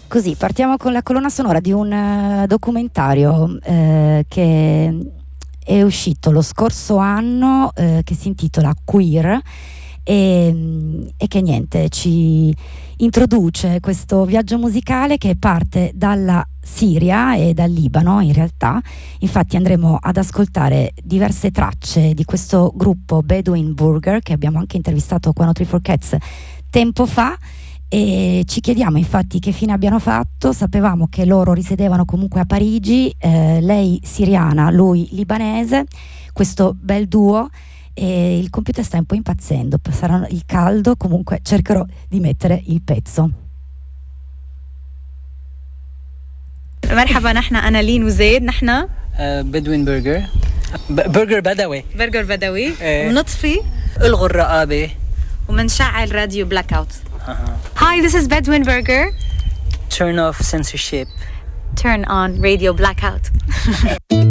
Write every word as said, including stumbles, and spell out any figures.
Così, partiamo con la colonna sonora di un uh, documentario eh, che è uscito lo scorso anno, eh, che si intitola Queer e, e che niente, ci introduce questo viaggio musicale che parte dalla Siria e dal Libano in realtà. Infatti andremo ad ascoltare diverse tracce di questo gruppo Bedouin Burger che abbiamo anche intervistato qua a Three for Cats tempo fa, e ci chiediamo infatti che fine abbiano fatto. Sapevamo che loro risiedevano comunque a Parigi, eh, lei siriana, lui libanese, questo bel duo, e il computer sta un po' impazzendo, sarà il caldo, comunque cercherò di mettere il pezzo. مرحبا، نحن أنا لين وزيد، نحن بدوين برجر برجر بدوي برجر بدوي إيه. ونطفي الغوا الرقابة ومنشعل راديو بلاك اوت. Hi, this is Bedouin Burger. Turn off censorship. Turn on radio blackout.